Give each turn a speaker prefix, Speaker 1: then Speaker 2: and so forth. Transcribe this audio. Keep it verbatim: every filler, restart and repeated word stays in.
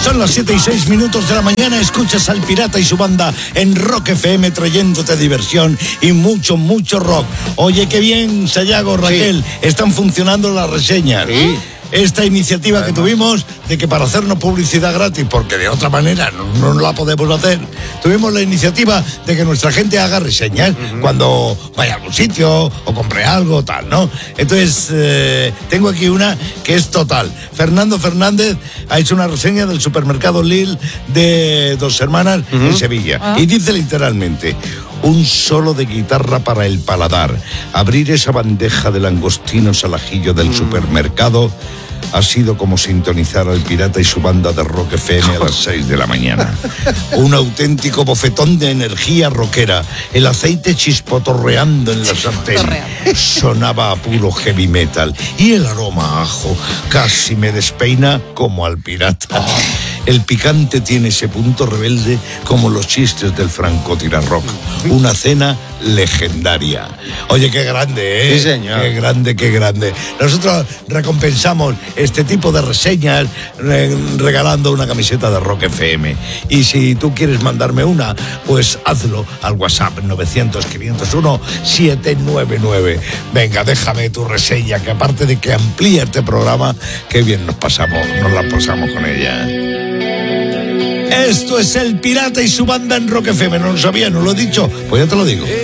Speaker 1: Son las siete y seis minutos de la mañana. Escuchas al Pirata y su banda en Rock F M, trayéndote diversión y mucho, mucho rock. Oye, qué bien, Sayago, Raquel, sí. Están funcionando las reseñas. Sí. Esta iniciativa Además. que tuvimos de que para hacernos publicidad gratis, porque de otra manera no, no la podemos hacer, tuvimos la iniciativa de que nuestra gente haga reseñas uh-huh. cuando vaya a algún sitio o compre algo, tal, ¿no? Entonces, eh, tengo aquí una que es total. Fernando Fernández ha hecho una reseña del supermercado Lil de Dos Hermanas uh-huh. en Sevilla. Uh-huh. Y dice literalmente: un solo de guitarra para el paladar. Abrir esa bandeja de langostinos al ajillo del mm. supermercado ha sido como sintonizar al Pirata y su banda de Rock F M a las seis de la mañana. Un auténtico bofetón de energía rockera. El aceite chispotorreando en la sartén. Sonaba a puro heavy metal. Y el aroma a ajo casi me despeina como al pirata. Oh. El picante tiene ese punto rebelde como los chistes del francotirarrock. Una cena legendaria. Oye, qué grande, ¿eh?
Speaker 2: Sí, señor.
Speaker 1: Qué grande, qué grande. Nosotros recompensamos este tipo de reseñas re- regalando una camiseta de Rock F M. Y si tú quieres mandarme una, pues hazlo al WhatsApp novecientos, quinientos uno, setecientos noventa y nueve. Venga, déjame tu reseña, que aparte de que amplía este programa, qué bien nos pasamos, nos la pasamos con ella. Esto es el Pirata y su banda en Rock F M. ¿No lo sabía? ¿No lo he dicho? Pues ya te lo digo.